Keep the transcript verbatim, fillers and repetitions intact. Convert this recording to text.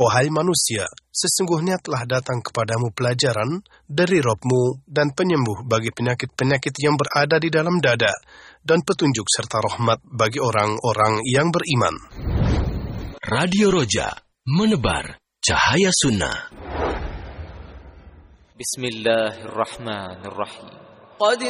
Wahai manusia, sesungguhnya telah datang kepadamu pelajaran dari Rabb-Mu dan penyembuh bagi penyakit-penyakit yang berada di dalam dada, dan petunjuk serta rahmat bagi orang-orang yang beriman. Radio Roja, menebar cahaya sunnah. Bismillahirrahmanirrahim. Qad